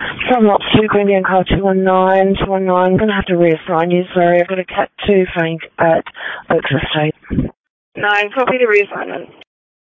From Lots 2, Queanbeyan Car 219, 219. I'm going to have to reassign you, sorry. I've got a Cat 2 faint at Oaks Estate. No, copy the reassignment.